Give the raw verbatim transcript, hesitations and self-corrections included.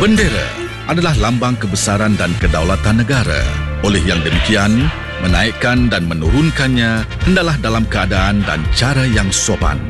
Bendera adalah lambang kebesaran dan kedaulatan negara. Oleh yang demikian, menaikkan dan menurunkannya hendaklah dalam keadaan dan cara yang sopan.